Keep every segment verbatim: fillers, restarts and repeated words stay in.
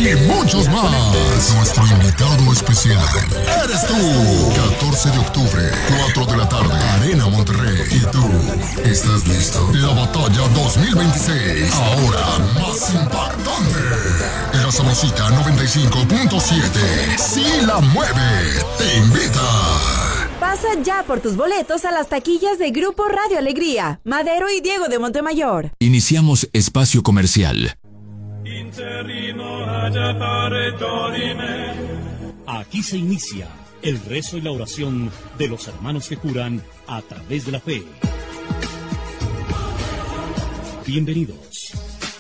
y muchos más. Nuestro invitado especial eres tú. catorce de octubre, cuatro de la tarde, Arena Monterrey. ¿Y tú estás listo? La batalla dos mil veintiséis, ahora más impactante. La Sabrosita noventa y cinco punto siete, sí la mueve, te invita. Pasa ya por tus boletos a las taquillas de Grupo Radio Alegría, Madero y Diego de Montemayor. Iniciamos espacio comercial. Aquí se inicia el rezo y la oración de los hermanos que juran a través de la fe. Bienvenidos.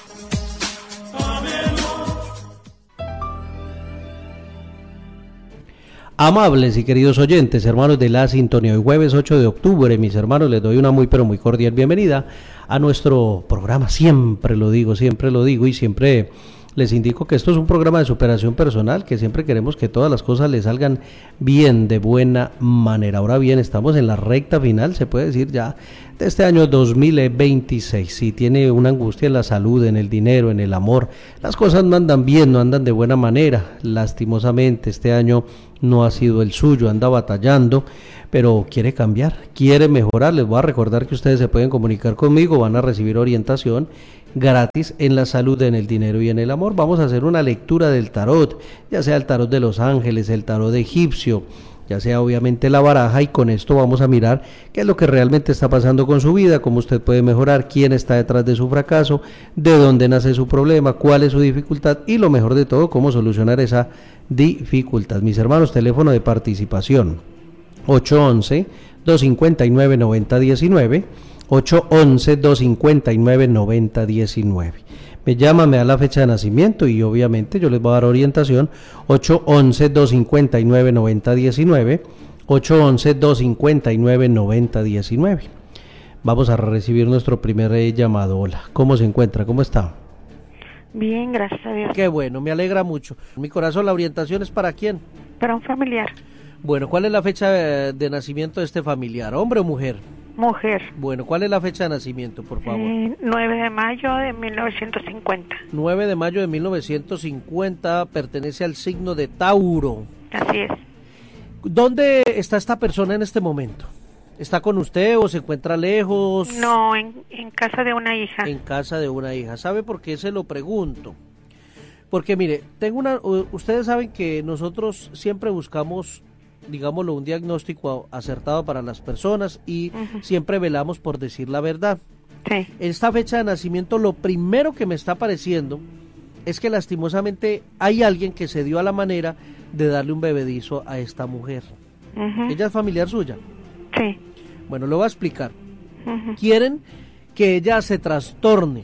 Amables y queridos oyentes, hermanos de la sintonía, hoy jueves ocho de octubre, mis hermanos, les doy una muy pero muy cordial bienvenida a nuestro programa. Siempre lo digo, siempre lo digo y siempre les indico que esto es un programa de superación personal, que siempre queremos que todas las cosas les salgan bien, de buena manera. Ahora bien, estamos en la recta final, se puede decir ya, de este año dos mil veintiséis. Si tiene una angustia en la salud, en el dinero, en el amor, las cosas no andan bien, no andan de buena manera. Lastimosamente, este año no ha sido el suyo, anda batallando, pero quiere cambiar, quiere mejorar. Les voy a recordar que ustedes se pueden comunicar conmigo, van a recibir orientación gratis en la salud, en el dinero y en el amor. Vamos a hacer una lectura del tarot, ya sea el tarot de los ángeles, el tarot egipcio, ya sea obviamente la baraja, y con esto vamos a mirar qué es lo que realmente está pasando con su vida, cómo usted puede mejorar, quién está detrás de su fracaso, de dónde nace su problema, cuál es su dificultad y lo mejor de todo, cómo solucionar esa dificultad. Mis hermanos, teléfono de participación ocho once, dos cinco nueve, nueve cero uno nueve, ocho once, dos cinco nueve, nueve cero uno nueve. Me llama, me da la fecha de nacimiento y obviamente yo les voy a dar orientación. Ocho once, dos cinco nueve, nueve cero uno nueve, ocho once, dos cinco nueve, nueve cero uno nueve. Vamos a recibir nuestro primer eh, llamado. Hola, ¿cómo se encuentra? ¿Cómo está? Bien, gracias a Dios. Qué bueno, me alegra mucho. Mi corazón, ¿la orientación es para quién? Para un familiar. Bueno, ¿cuál es la fecha de, de nacimiento de este familiar? ¿Hombre o mujer? Mujer. Bueno, ¿cuál es la fecha de nacimiento, por favor? Eh, nueve de mayo de mil novecientos cincuenta. nueve de mayo de mil novecientos cincuenta, pertenece al signo de Tauro. Así es. ¿Dónde está esta persona en este momento? ¿Está con usted o se encuentra lejos? No, en, en casa de una hija. En casa de una hija. ¿Sabe por qué se lo pregunto? Porque mire, tengo una, ustedes saben que nosotros siempre buscamos, digámoslo, un diagnóstico acertado para las personas y uh-huh. siempre velamos por decir la verdad. Sí. Esta fecha de nacimiento, lo primero que me está pareciendo es que lastimosamente hay alguien que se dio a la manera de darle un bebedizo a esta mujer. Uh-huh. ¿Ella es familiar suya? Sí. Bueno, lo voy a explicar. Uh-huh. Quieren que ella se trastorne.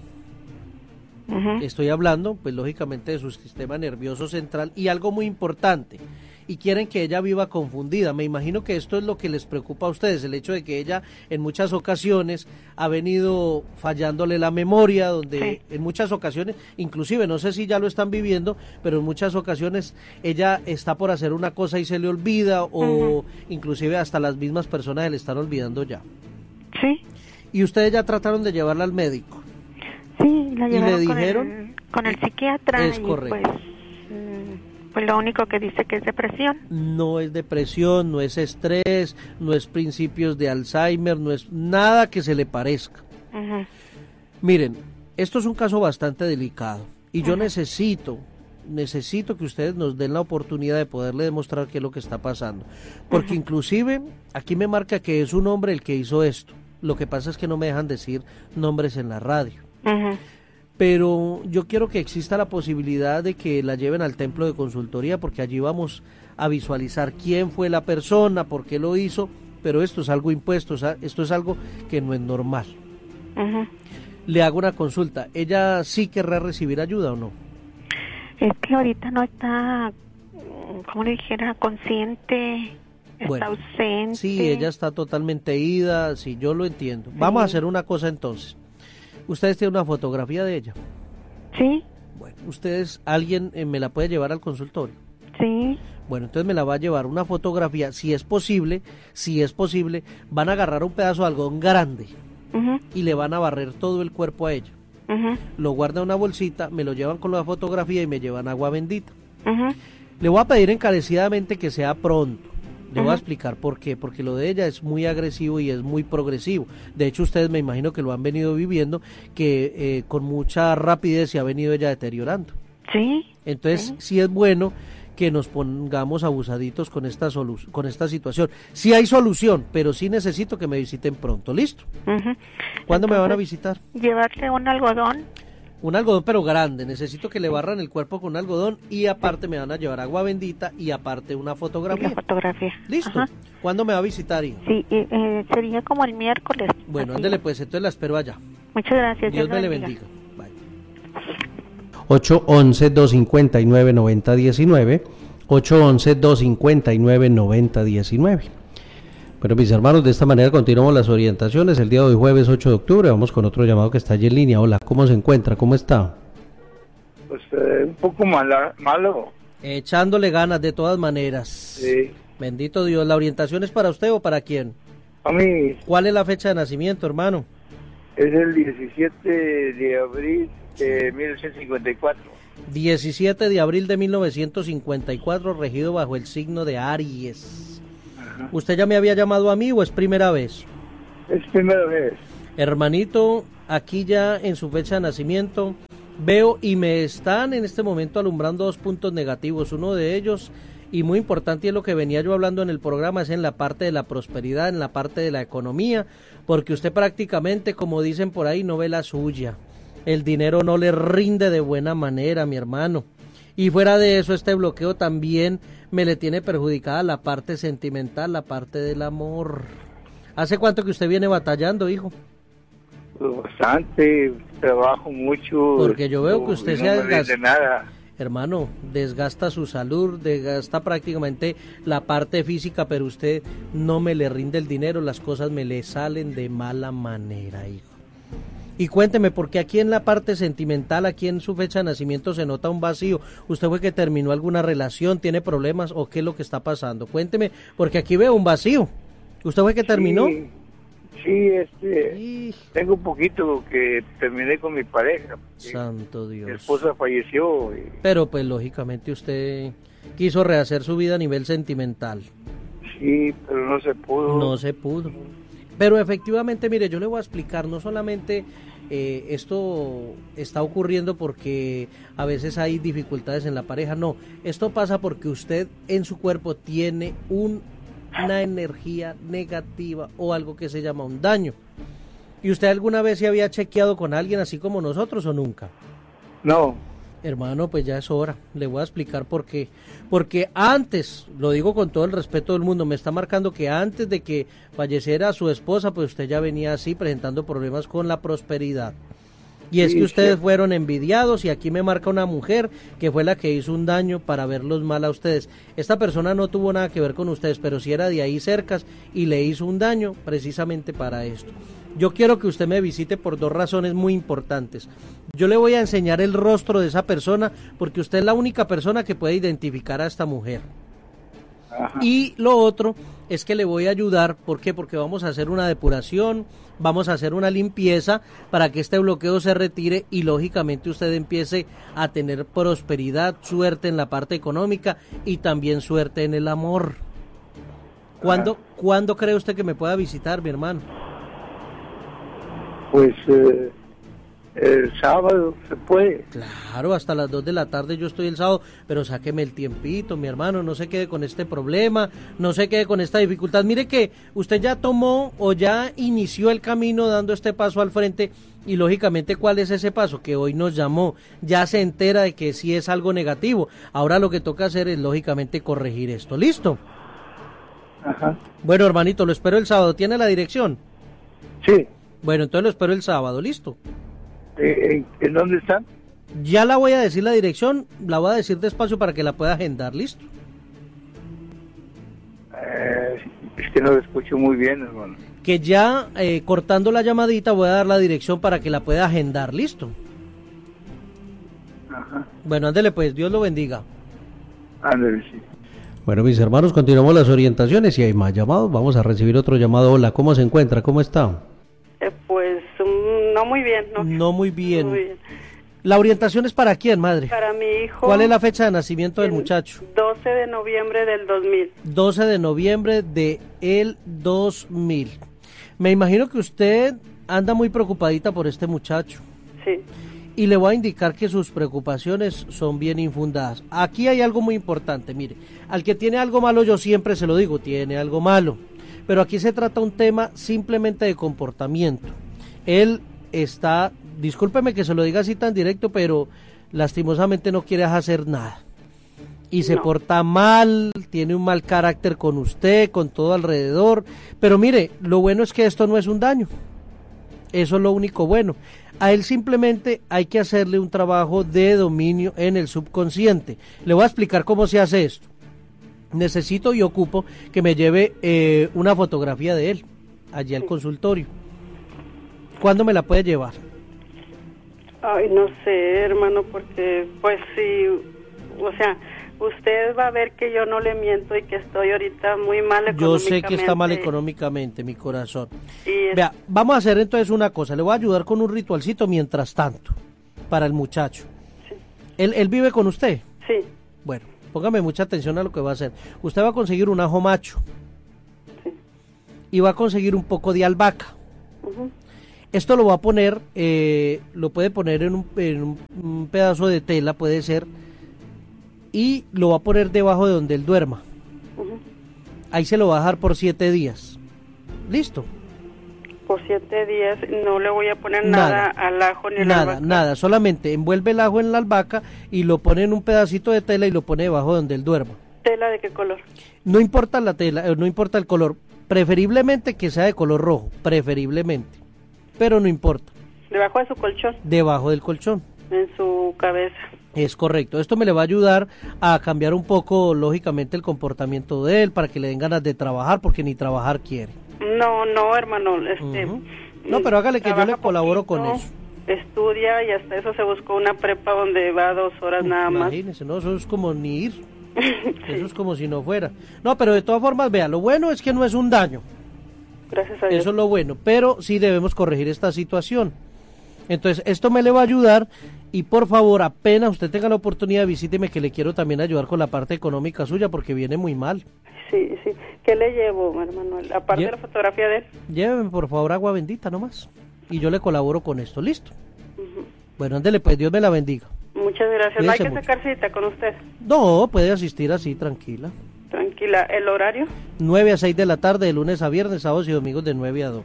Uh-huh. Estoy hablando, pues lógicamente, de su sistema nervioso central y algo muy importante. Y quieren que ella viva confundida. Me imagino que esto es lo que les preocupa a ustedes, el hecho de que ella en muchas ocasiones ha venido fallándole la memoria, donde sí. en muchas ocasiones, inclusive no sé si ya lo están viviendo, pero en muchas ocasiones ella está por hacer una cosa y se le olvida, o uh-huh. inclusive hasta las mismas personas se le están olvidando ya. Sí. ¿Y ustedes ya trataron de llevarla al médico? Sí, la llevaron ¿Y le con dijeron? El, con el psiquiatra. Es y correcto. Pues, pues lo único que dice que es depresión. No es depresión, no es estrés, no es principios de Alzheimer, no es nada que se le parezca. Uh-huh. Miren, esto es un caso bastante delicado y yo uh-huh. necesito, necesito que ustedes nos den la oportunidad de poderle demostrar qué es lo que está pasando. Porque uh-huh. inclusive aquí me marca que es un hombre el que hizo esto. Lo que pasa es que no me dejan decir nombres en la radio. Uh-huh. Pero yo quiero que exista la posibilidad de que la lleven al templo de consultoría, porque allí vamos a visualizar quién fue la persona, por qué lo hizo, pero esto es algo impuesto, esto es algo que no es normal. Uh-huh. Le hago una consulta, ¿ella sí querrá recibir ayuda o no? Es que ahorita no está, como le dijera, consciente, está bueno, ausente. Sí, ella está totalmente ida, sí, yo lo entiendo. Sí. Vamos a hacer una cosa entonces. ¿Ustedes tienen una fotografía de ella? Sí. Bueno, ¿ustedes, alguien eh, me la puede llevar al consultorio? Sí. Bueno, entonces me la va a llevar una fotografía, si es posible, si es posible, van a agarrar un pedazo de algodón grande uh-huh. y le van a barrer todo el cuerpo a ella. Uh-huh. Lo guardan en una bolsita, me lo llevan con la fotografía y me llevan agua bendita. Uh-huh. Le voy a pedir encarecidamente que sea pronto. Le voy a Uh-huh. explicar por qué, porque lo de ella es muy agresivo y es muy progresivo. De hecho, ustedes me imagino que lo han venido viviendo, que eh, con mucha rapidez se ha venido ella deteriorando. Sí. Entonces, Sí. sí es bueno que nos pongamos abusaditos con esta solu- con esta situación. Sí hay solución, pero sí necesito que me visiten pronto, ¿listo? Uh-huh. ¿Cuándo me van a Entonces, visitar? Llevarle un algodón. Un algodón pero grande, necesito que le barran el cuerpo con algodón y aparte me van a llevar agua bendita y aparte una Y fotografía. la fotografía. ¿Listo? Ajá. ¿Cuándo me va a visitar, hija? Sí, eh, eh, sería como el miércoles. Bueno, Así. ándele pues, entonces la espero allá. Muchas gracias. Dios lo me le bendiga. Bye. ocho once, dos cincuenta y nueve, noventa diecinueve, ocho once, dos cincuenta y nueve, noventa diecinueve. Bueno, mis hermanos, de esta manera continuamos las orientaciones. El día de hoy, jueves ocho de octubre, vamos con otro llamado que está allí en línea. Hola, ¿cómo se encuentra? ¿Cómo está? Pues eh, un poco mala, malo. Echándole ganas de todas maneras. Sí. Bendito Dios. ¿La orientación es para usted o para quién? A mí ¿Cuál es la fecha de nacimiento, hermano? es el diecisiete de abril de mil novecientos cincuenta y cuatro. diecisiete de abril de mil novecientos cincuenta y cuatro, regido bajo el signo de Aries. Ajá. ¿Usted ya me había llamado a mí o es primera vez? Es primera vez. Hermanito, aquí ya en su fecha de nacimiento veo y me están en este momento alumbrando dos puntos negativos. Uno de ellos, y muy importante, y es lo que venía yo hablando en el programa, es en la parte de la prosperidad, en la parte de la economía, porque usted prácticamente, como dicen por ahí, no ve la suya. El dinero no le rinde de buena manera, mi hermano. Y fuera de eso, este bloqueo también me le tiene perjudicada la parte sentimental, la parte del amor. ¿Hace cuánto que usted viene batallando, hijo? Pues bastante, trabajo mucho. Porque yo veo que no- usted no se me desgasta. rinde nada. Hermano, desgasta su salud, desgasta prácticamente la parte física, pero usted no me le rinde el dinero, las cosas me le salen de mala manera, hijo. Y cuénteme, porque aquí en la parte sentimental, aquí en su fecha de nacimiento se nota un vacío. ¿Usted fue que terminó alguna relación, tiene problemas o qué es lo que está pasando? Cuénteme, porque aquí veo un vacío. ¿Usted fue que terminó? Sí, sí, este, Y... tengo un poquito que terminé con mi pareja. porque Santo Mi Dios. esposa falleció. y- Pero pues lógicamente usted quiso rehacer su vida a nivel sentimental. Sí, pero no se pudo. No se pudo. Pero efectivamente, mire, yo le voy a explicar, no solamente eh, esto está ocurriendo porque a veces hay dificultades en la pareja, no, esto pasa porque usted en su cuerpo tiene un, una energía negativa o algo que se llama un daño. ¿Y usted alguna vez se había chequeado con alguien así como nosotros o nunca? No. Hermano, pues ya es hora, le voy a explicar por qué. Porque antes, lo digo con todo el respeto del mundo, me está marcando que antes de que falleciera su esposa, pues usted ya venía así presentando problemas con la prosperidad. Y es Sí, que ustedes sí. fueron envidiados y aquí me marca una mujer que fue la que hizo un daño para verlos mal a ustedes. Esta persona no tuvo nada que ver con ustedes, pero sí era de ahí cercas y le hizo un daño precisamente para esto. Yo quiero que usted me visite por dos razones muy importantes. Yo le voy a enseñar el rostro de esa persona porque usted es la única persona que puede identificar a esta mujer. Ajá. Y lo otro es que le voy a ayudar, ¿por qué? Porque vamos a hacer una depuración, vamos a hacer una limpieza para que este bloqueo se retire y lógicamente usted empiece a tener prosperidad, suerte en la parte económica y también suerte en el amor. ¿Cuándo, ¿cuándo cree usted que me pueda visitar, mi hermano? Pues eh, el sábado se puede. Claro, hasta las dos de la tarde yo estoy el sábado, pero sáqueme el tiempito, mi hermano, no se quede con este problema, no se quede con esta dificultad. Mire que usted ya tomó o ya inició el camino dando este paso al frente y lógicamente ¿cuál es ese paso? Que hoy nos llamó, ya se entera de que sí es algo negativo. Ahora lo que toca hacer es lógicamente corregir esto. ¿Listo? Ajá. Bueno, hermanito, lo espero el sábado. ¿Tiene la dirección? Sí. Bueno, entonces lo espero el sábado, ¿listo? Eh, ¿En, en dónde están? Ya la voy a decir la dirección, la voy a decir despacio para que la pueda agendar, ¿listo? Eh, es que no lo escucho muy bien, hermano. Que ya eh, cortando la llamadita voy a dar la dirección para que la pueda agendar, ¿listo? Ajá. Bueno, ándele pues, Dios lo bendiga. Ándale, sí. Bueno, mis hermanos, continuamos las orientaciones y hay más llamados. Vamos a recibir otro llamado. Hola, ¿cómo se encuentra? ¿Cómo está? Eh, pues mm, no muy bien. No, no muy bien. muy bien. ¿La orientación es para quién, madre? Para mi hijo. ¿Cuál es la fecha de nacimiento del muchacho? doce de noviembre del dos mil. doce de noviembre de el dos mil. Me imagino que usted anda muy preocupadita por este muchacho. Sí. Y le voy a indicar que sus preocupaciones son bien infundadas. Aquí hay algo muy importante, mire, al que tiene algo malo yo siempre se lo digo, tiene algo malo, pero aquí se trata un tema simplemente de comportamiento. Él está, discúlpeme que se lo diga así tan directo, pero lastimosamente no quiere hacer nada. Y se no. porta mal, tiene un mal carácter con usted, con todo alrededor, pero mire, lo bueno es que esto no es un daño. Eso es lo único bueno. A él simplemente hay que hacerle un trabajo de dominio en el subconsciente. Le voy a explicar cómo se hace esto. Necesito y ocupo que me lleve eh, una fotografía de él allí al consultorio. ¿Cuándo me la puede llevar? Ay, no sé, hermano, porque pues sí, o sea, usted va a ver que yo no le miento y que estoy ahorita muy mal económicamente. Yo sé que está mal económicamente, mi corazón. Y es... Vea, vamos a hacer entonces una cosa, le voy a ayudar con un ritualcito mientras tanto, para el muchacho. Sí. ¿Él, él vive con usted? Sí. Bueno, póngame mucha atención a lo que va a hacer. Usted va a conseguir un ajo macho. Sí. Y va a conseguir un poco de albahaca. Uh-huh. Esto lo va a poner, eh, lo puede poner en, un, en un, un pedazo de tela, puede ser, y lo va a poner debajo de donde él duerma. Uh-huh. Ahí se lo va a dejar por siete días. ¿Listo? Por siete días no le voy a poner nada, nada al ajo ni a la Nada, albahaca. nada, solamente envuelve el ajo en la albahaca y lo pone en un pedacito de tela y lo pone debajo de donde él duerma. ¿Tela de qué color? No importa la tela, no importa el color, preferiblemente que sea de color rojo, preferiblemente, pero no importa. ¿Debajo de su colchón? Debajo del colchón. En su cabeza. Es correcto, esto me le va a ayudar a cambiar un poco, lógicamente, el comportamiento de él, para que le den ganas de trabajar, porque ni trabajar quiere. No, no, hermano, este... Uh-huh. No, pero hágale que yo le colaboro poquito, con eso. Estudia y hasta eso se buscó una prepa donde va dos horas nada más. Imagínese, no, eso es como ni ir, sí. Eso es como si no fuera. No, pero de todas formas, vea, lo bueno es que no es un daño. Gracias a Dios. Eso es lo bueno, pero sí debemos corregir esta situación. Entonces, esto me le va a ayudar y por favor, apenas usted tenga la oportunidad, visíteme, que le quiero también ayudar con la parte económica suya porque viene muy mal. Sí, sí. ¿Qué le llevo, hermano? Aparte Lle- de la fotografía de él. Lléveme, por favor, agua bendita nomás y yo le colaboro con esto, ¿listo? Uh-huh. Bueno, ándele pues, Dios me la bendiga. Muchas gracias. Cuídese ¿No hay que mucho. sacar cita con usted? No, puede asistir así, tranquila. Tranquila. ¿El horario? nueve a seis de la tarde, de lunes a viernes, sábados y domingos de nueve a dos.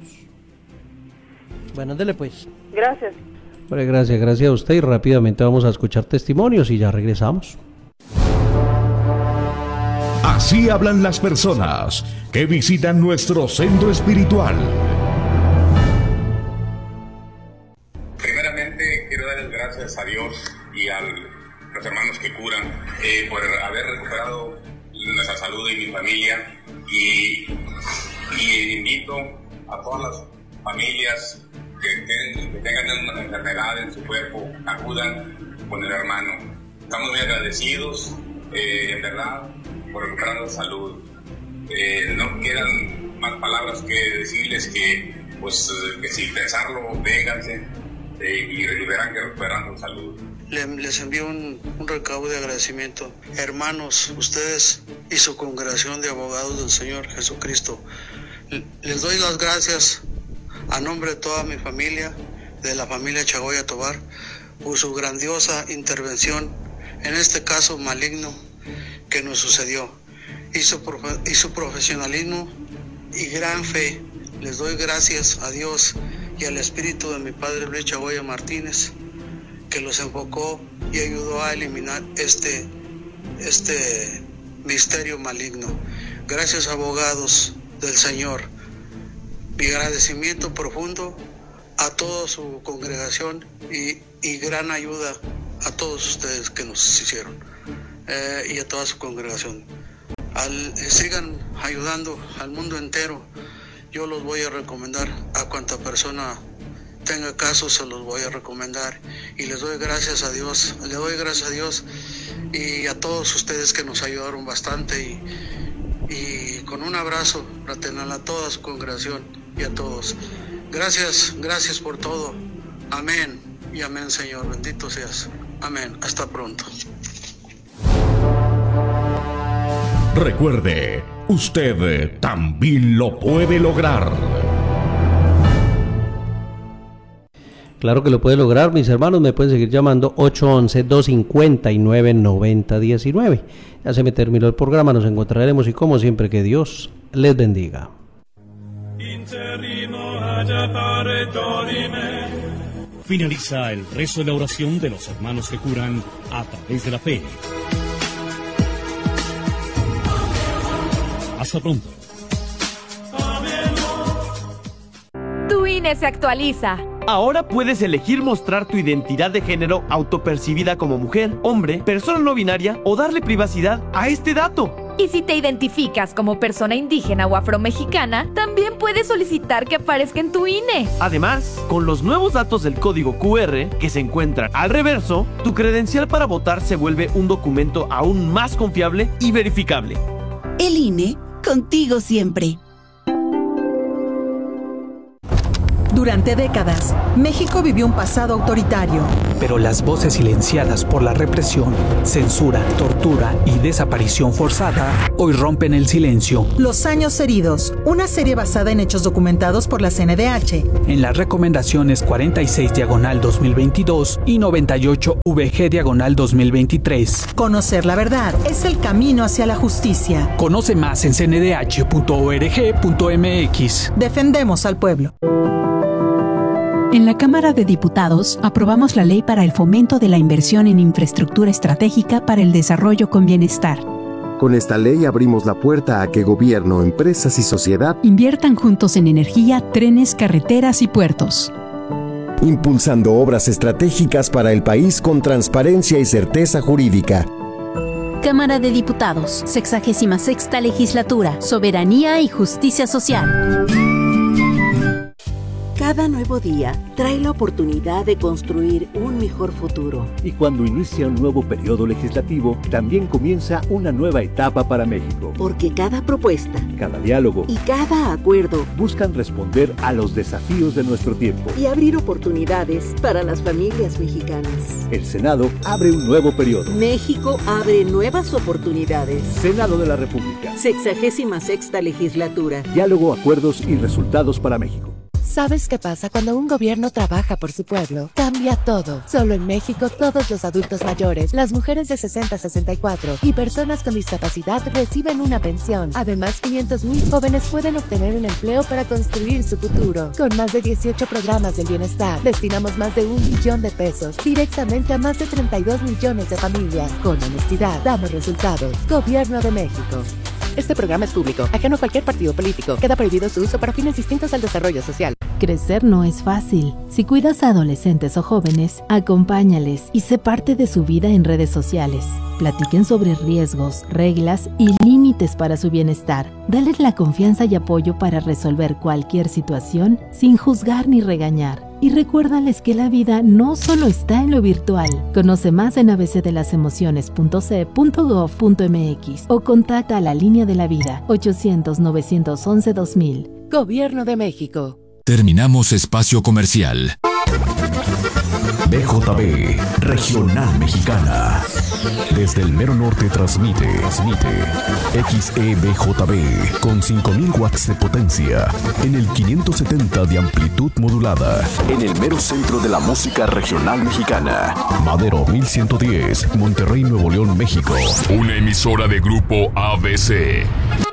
Bueno, ándele pues. Gracias. Bueno, gracias, gracias a usted y rápidamente vamos a escuchar testimonios y ya regresamos. Así hablan las personas que visitan nuestro centro espiritual. Primeramente quiero dar las gracias a Dios y a los hermanos que curan eh, por haber recuperado nuestra salud y mi familia, y, y invito a todas las familias que, ten, que tengan una enfermedad en su cuerpo, acudan con el hermano. Estamos muy agradecidos, eh, en verdad, por recuperar la salud. Eh, no quedan más palabras que decirles que, pues, que sin pensarlo, vénganse eh, y verán que recuperan la salud. Les envío un, un recado de agradecimiento. Hermanos, ustedes y su congregación de abogados del Señor Jesucristo, les doy las gracias a nombre de toda mi familia, de la familia Chagoya Tobar, por su grandiosa intervención en este caso maligno que nos sucedió, y su, profe- y su profesionalismo y gran fe. Les doy gracias a Dios y al Espíritu de mi Padre Luis Chagoya Martínez, que los enfocó y ayudó a eliminar este, este misterio maligno. Gracias, abogados del Señor. Mi agradecimiento profundo a toda su congregación y, y gran ayuda a todos ustedes que nos hicieron, eh, y a toda su congregación. Al, sigan ayudando al mundo entero. Yo los voy a recomendar a cuanta persona tenga casos, se los voy a recomendar, y les doy gracias a Dios, le doy gracias a Dios y a todos ustedes que nos ayudaron bastante, y, y con un abrazo fraternal a toda su congregación y a todos. Gracias, gracias por todo, Amén y amén, Señor. Bendito seas. Amén. Hasta pronto. Recuerde, usted también lo puede lograr. Claro que lo puede lograr, mis hermanos. Me pueden seguir llamando ocho once, dos cincuenta y nueve, noventa diecinueve. Ya se me terminó el programa, nos encontraremos y como siempre que Dios les bendiga. Finaliza el rezo de la oración de los hermanos que curan a través de la fe. Hasta pronto. Tu I N E se actualiza. Ahora puedes elegir mostrar tu identidad de género autopercibida como mujer, hombre, persona no binaria o darle privacidad a este dato. Y si te identificas como persona indígena o afromexicana, también puedes solicitar que aparezca en tu I N E. Además, con los nuevos datos del código cu erre que se encuentran al reverso, tu credencial para votar se vuelve un documento aún más confiable y verificable. El I N E, contigo siempre. Durante décadas, México vivió un pasado autoritario. Pero las voces silenciadas por la represión, censura, tortura y desaparición forzada hoy rompen el silencio. Los años heridos, una serie basada en hechos documentados por la C N D H. En las recomendaciones cuarenta y seis diagonal dos mil veintidós y noventa y ocho V G diagonal dos mil veintitrés. Conocer la verdad es el camino hacia la justicia. Conoce más en c n d h punto org punto m x. Defendemos al pueblo. En la Cámara de Diputados aprobamos la ley para el fomento de la inversión en infraestructura estratégica para el desarrollo con bienestar. Con esta ley abrimos la puerta a que gobierno, empresas y sociedad inviertan juntos en energía, trenes, carreteras y puertos. Impulsando obras estratégicas para el país con transparencia y certeza jurídica. Cámara de Diputados, sexagésima sexta legislatura, soberanía y justicia social. Cada nuevo día trae la oportunidad de construir un mejor futuro. Y cuando inicia un nuevo periodo legislativo, también comienza una nueva etapa para México. Porque cada propuesta, cada diálogo y cada acuerdo buscan responder a los desafíos de nuestro tiempo y abrir oportunidades para las familias mexicanas. El Senado abre un nuevo periodo. México abre nuevas oportunidades. Senado de la República. Sexagésima sexta legislatura. Diálogo, acuerdos y resultados para México. ¿Sabes qué pasa cuando un gobierno trabaja por su pueblo? Cambia todo. Solo en México, todos los adultos mayores, las mujeres de sesenta a sesenta y cuatro y personas con discapacidad reciben una pensión. Además, quinientos mil jóvenes pueden obtener un empleo para construir su futuro. Con más de dieciocho programas del bienestar, destinamos más de un millón de pesos directamente a más de treinta y dos millones de familias. Con honestidad, damos resultados. Gobierno de México. Este programa es público, ajeno a cualquier partido político. Queda prohibido su uso para fines distintos al desarrollo social. Crecer no es fácil. Si cuidas a adolescentes o jóvenes, acompáñales y sé parte de su vida en redes sociales. Platiquen sobre riesgos, reglas y límites para su bienestar. Dales la confianza y apoyo para resolver cualquier situación sin juzgar ni regañar. Y recuérdales que la vida no solo está en lo virtual. Conoce más en a b c de las emociones punto c punto gov punto m x o contacta a la línea de la vida ochocientos, novecientos once, dos mil. Gobierno de México. Terminamos espacio comercial. B J B, Regional Mexicana. Desde el mero norte transmite, transmite X E B J B con cinco mil watts de potencia en el quinientos setenta de amplitud modulada en el mero centro de la música regional mexicana. Madero mil ciento diez, Monterrey, Nuevo León, México. Una emisora de Grupo A B C.